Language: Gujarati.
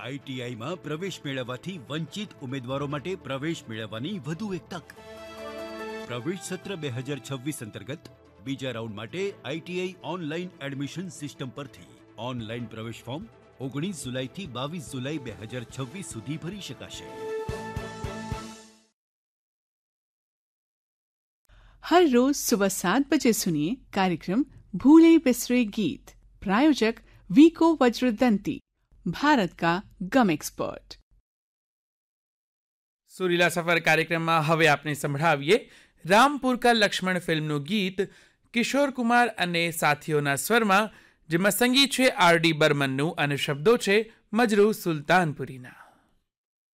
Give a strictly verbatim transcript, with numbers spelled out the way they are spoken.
આઈટીઆઈમાં પ્રવેશ મેળવવાથી વંચિત ઉમેદવારો માટે પ્રવેશ મેળવવાની વધુ એક તક. પ્રવેશ સત્ર બે હજાર છવ્વીસ અંતર્ગત બીજા રાઉન્ડ માટે આઈટીઆઈ ઓનલાઈન એડમિશન સિસ્ટમ પરથી ઓનલાઈન પ્રવેશ ફોર્મ ઓગણીસ જુલાઈથી બાવીસ જુલાઈ બે હજાર છવ્વીસ સુધી ભરી શકાશે. हर रोज सुबह सात बजे सुनिए कार्यक्रम भूले बिसरे गीत. प्रायोजक वीको वज्रदंती, भारत का गम एक्सपर्ट. સુરીલા સફર કાર્યક્રમમાં હવે આપણે સંભળાવીએ રામપુર કા લક્ષ્મણ ફિલ્મનું ગીત કિશોર કુમાર અને સાથીઓના સ્વરમાં, જેમાં સંગીત છે આર ડી બર્મનનું અને શબ્દો છે મજરૂ સુલતાનપુરીના.